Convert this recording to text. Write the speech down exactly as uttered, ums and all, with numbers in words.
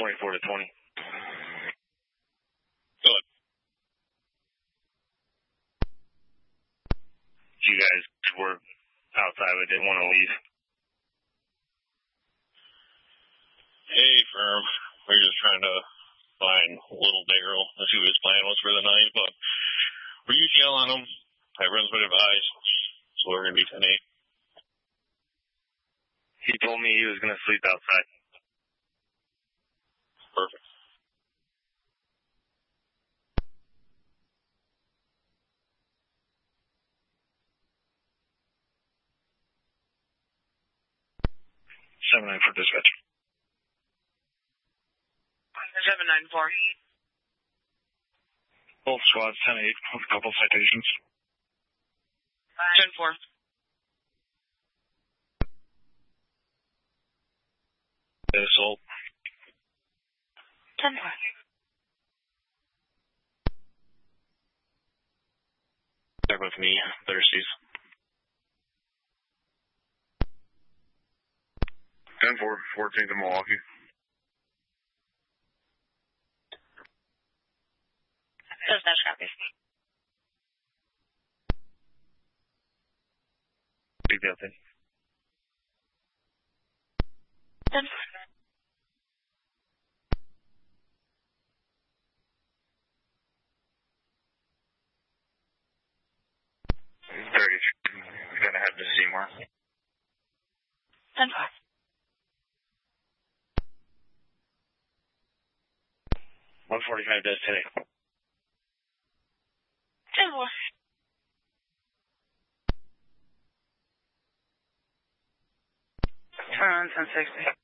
twenty-four to twenty. Good. You guys were outside but didn't want to leave. Hey, firm. We were just trying to find little Daryl and see what his plan was for the night, but we used to yell on him. Everyone's been advised, so we're going to be ten eight. He told me he was going to sleep outside. Perfect. seven nine for dispatch. seven nine four. Both squads, ten eight, with a couple citations. ten four. Assault. ten four. They're with me, Thirsties. ten four, fourteenth in Milwaukee. Dispatch copy. Big deal thing. ten thirty. Gonna have to see more. ten four. one forty-five does today. ten four. Turn on ten sixty.